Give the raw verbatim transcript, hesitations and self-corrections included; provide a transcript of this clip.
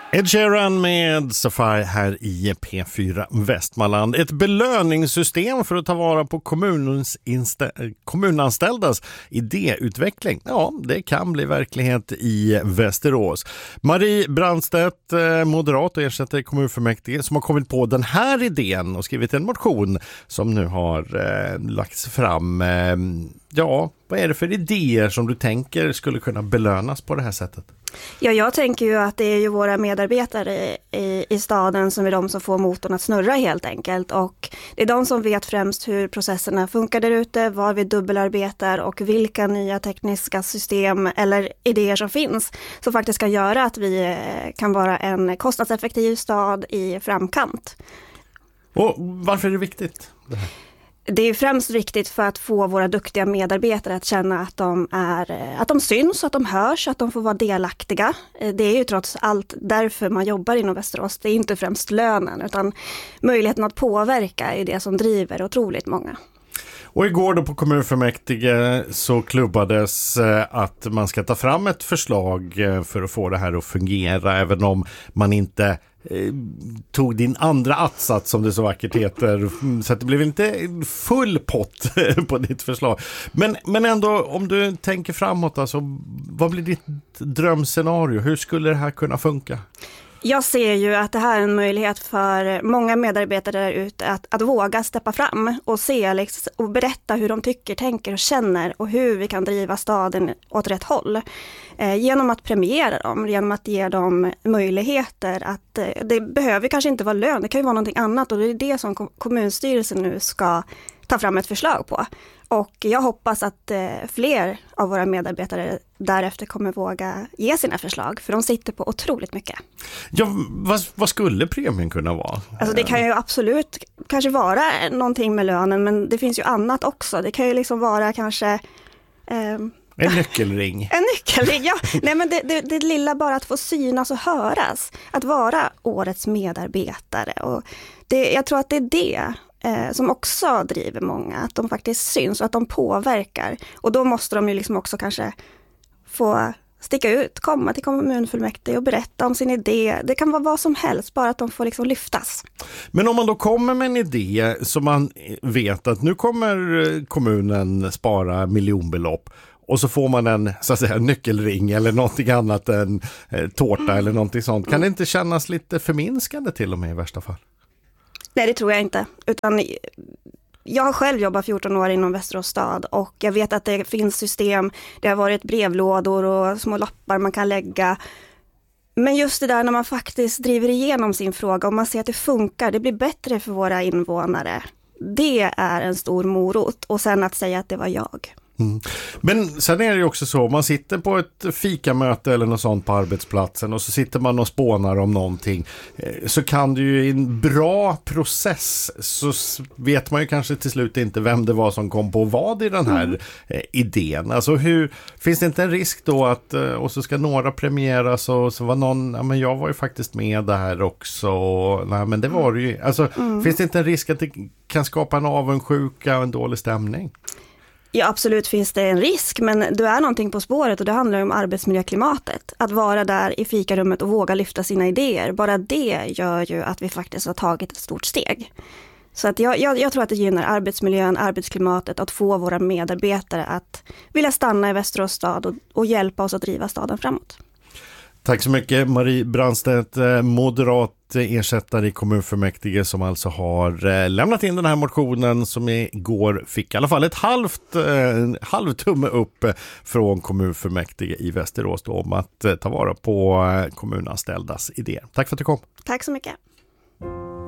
Ed Sheeran med Safari här i P fyra Västmanland. Ett belöningssystem för att ta vara på kommunens insta- kommunanställdas idéutveckling. Ja, det kan bli verklighet i Västerås. Marie Brandstedt, moderat och ersättare i kommunfullmäktige, som har kommit på den här idén och skrivit en motion som nu har eh, lagts fram. Eh, ja, vad är det för idéer som du tänker skulle kunna belönas på det här sättet? Ja, jag tänker ju att det är ju våra medarbetare i, i staden som är de som får motorn att snurra helt enkelt. Och det är de som vet främst hur processerna funkar där ute, var vi dubbelarbetar och vilka nya tekniska system eller idéer som finns som faktiskt kan göra att vi kan vara en kostnadseffektiv stad i framkant. Och varför är det viktigt det här? Det är främst viktigt för att få våra duktiga medarbetare att känna att de, är, att de syns, att de hörs, att de får vara delaktiga. Det är ju trots allt därför man jobbar inom Västerås. Det är inte främst lönen utan möjligheten att påverka är det som driver otroligt många. Och igår då på kommunfullmäktige så klubbades att man ska ta fram ett förslag för att få det här att fungera, även om man inte eh, tog din andra atsats som det så vackert heter, så att det blev inte full pott på ditt förslag. Men, men ändå, om du tänker framåt, alltså, vad blir ditt drömscenario? Hur skulle det här kunna funka? Jag ser ju att det här är en möjlighet för många medarbetare där ute att, att våga steppa fram och se liksom, och berätta hur de tycker, tänker och känner och hur vi kan driva staden åt rätt håll. Eh, genom att premiera dem, genom att ge dem möjligheter att eh, det behöver kanske inte vara lön, det kan ju vara någonting annat och det är det som kommunstyrelsen nu ska ta fram ett förslag på. Och jag hoppas att eh, fler av våra medarbetare därefter kommer våga ge sina förslag. För de sitter på otroligt mycket. Ja, vad, vad skulle premien kunna vara? Alltså det kan ju absolut kanske vara någonting med lönen. Men det finns ju annat också. Det kan ju liksom vara kanske... Eh, en nyckelring. En nyckelring, ja. Nej, men det, det, det lilla bara att få synas och höras. Att vara årets medarbetare. Och det, jag tror att det är det... Eh, som också driver många, att de faktiskt syns och att de påverkar. Och då måste de ju liksom också kanske få sticka ut, komma till kommunfullmäktige och berätta om sin idé. Det kan vara vad som helst, bara att de får liksom lyftas. Men om man då kommer med en idé som man vet att nu kommer kommunen spara miljonbelopp och så får man en, så att säga, nyckelring eller någonting annat, en eh, tårta mm. eller någonting sånt. Kan det inte kännas lite förminskande till och med i värsta fall? Nej, det tror jag inte. Utan jag har själv jobbat fjorton år inom Västerås stad och jag vet att det finns system. Det har varit brevlådor och små lappar man kan lägga. Men just det där när man faktiskt driver igenom sin fråga och man ser att det funkar, det blir bättre för våra invånare. Det är en stor morot. Och sen att säga att det var jag. Mm. Men sen är det ju också så, man sitter på ett fikamöte eller något sånt på arbetsplatsen och så sitter man och spånar om någonting, så kan det ju i en bra process så vet man ju kanske till slut inte vem det var som kom på vad i den här mm. idén. Alltså hur, finns det inte en risk då att, och så ska några premieras och så var någon, ja men jag var ju faktiskt med där också, nej men det var det ju, alltså mm. finns det inte en risk att det kan skapa en avundsjuka och en dålig stämning? Ja, absolut finns det en risk, men du är någonting på spåret och det handlar om arbetsmiljöklimatet. Att vara där i fikarummet och våga lyfta sina idéer, bara det gör ju att vi faktiskt har tagit ett stort steg. Så att jag, jag, jag tror att det gynnar arbetsmiljön, arbetsklimatet, att få våra medarbetare att vilja stanna i Västerås stad och, och hjälpa oss att driva staden framåt. Tack så mycket Marie Brandstedt, moderat ersättare i kommunfullmäktige som alltså har lämnat in den här motionen som igår fick i alla fall ett halvt, en halv tumme upp från kommunfullmäktige i Västerås då, om att ta vara på kommunanställdas idéer. Tack för att du kom. Tack så mycket.